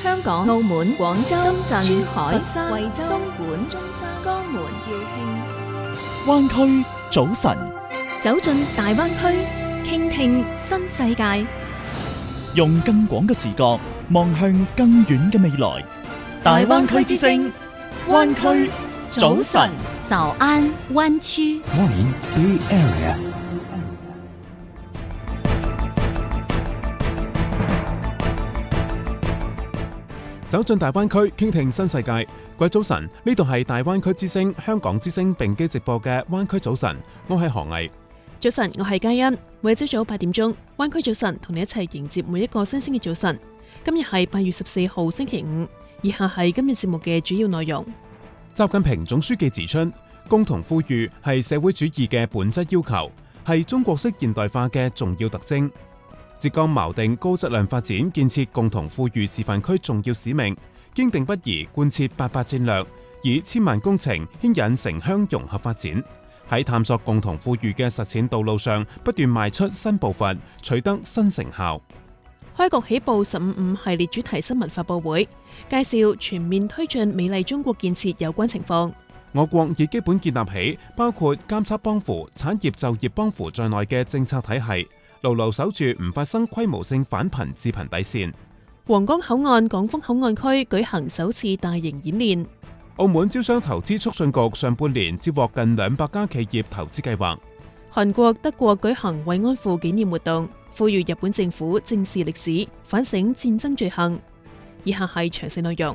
香港、澳門、廣州、深圳、珠海、 佛山、 惠州、東莞、中山、江門、肇慶。 灣區早晨， 走進大灣區，傾聽新世界。 用更廣嘅視角望向更遠嘅未來。大灣區之聲，灣區早晨。 早安灣區。 Morning Bay Area。走進大灣區，傾聽新世界。各位早晨，呢度係大灣區之聲、香港之聲並機直播嘅灣區早晨，我係何毅。 早晨，我係嘉欣。每日朝早8點鐘，灣區早晨同你一齊迎接每一個新鮮嘅早晨。今日係8月14號星期五，以下係今日節目嘅主要內容。 習近平總書記指出，共同富裕係社會主義嘅本質要求，係中國式現代化嘅重要特徵。浙江錨定高質量發展建設共同富裕示範區重要使命，堅定不移貫徹88戰略，以千萬工程牽引城鄉融合發展，喺探索共同富裕嘅實踐道路上不斷邁出新步伐，取得新成效。 開局起步15.5系列主題新聞發佈會，介紹全面推進美麗中國建設有關情況。 我國已基本建立起包括監測幫扶、產業就業幫扶在內嘅政策體系，牢牢守住唔發生規模性返貧致貧底線。 皇崗口岸港豐口岸區舉行首次大型演練。 澳門招商投資促進局上半年接獲近200家企業投資計劃。 韓國、德國舉行慰安婦紀念活動，呼籲日本政府正視歷史，反省戰爭罪行。以下係詳細內容。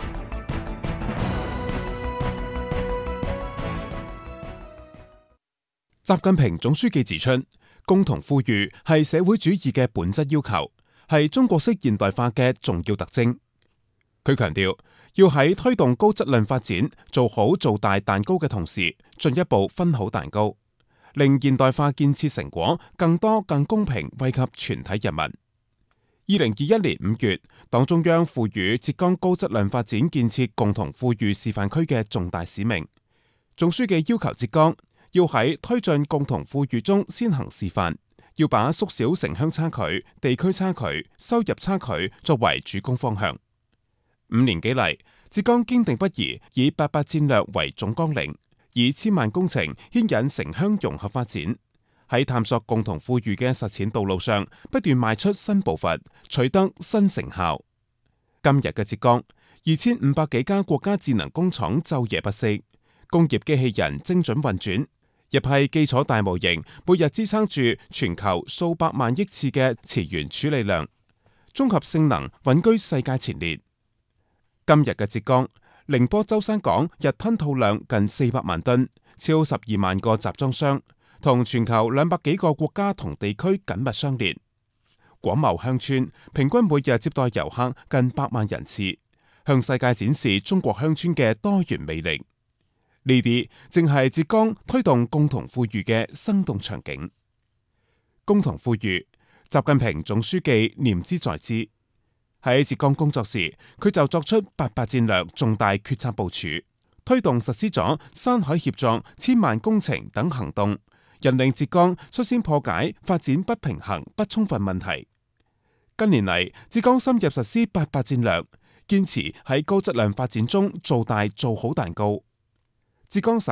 習近平總書記指出，共同富裕係社會主義嘅本質要求，係中國式現代化嘅重要特徵。佢強調，要喺推動高質量發展、做好做大蛋糕嘅同時，進一步分好蛋糕，令現代化建設成果更多、更公平惠及全體人民。2021年5月，黨中央賦予浙江高質量發展建設共同富裕示範區嘅重大使命。總書記要求浙江要喺推進共同富裕中先行示範，要把縮小城鄉差距、地區差距、收入差距作為主攻方向。5年幾嚟，浙江堅定不移以88戰略為總綱領，以千萬工程牽引城鄉融合發展，喺探索共同富裕嘅實踐道路上不斷邁出新步伐，取得新成效。今日嘅浙江，2500幾家國家智能工廠晝夜不息，工業機器人精準運轉，一批基礎大模型每日支撐住全球數百萬億次嘅詞源處理量，綜合性能穩居世界前列。今日嘅浙江，寧波舟山港日吞吐量近400萬噸，超12萬個集裝箱，同全球200幾個國家同地區緊密相連。廣茂鄉村平均每日接待遊客近100萬人次，向世界展示中國鄉村嘅多元魅力。呢啲正係浙江推動共同富裕嘅生動場景。共同富裕，習近平總書記念茲在茲。喺浙江工作時，佢就作出88戰略重大決策部署，推動實施咗山海協作、千萬工程等行動，引領浙江率先破解發展不平衡不充分問題。近年嚟，浙江深入實施88戰略，堅持喺高質量發展中做大做好蛋糕。浙江省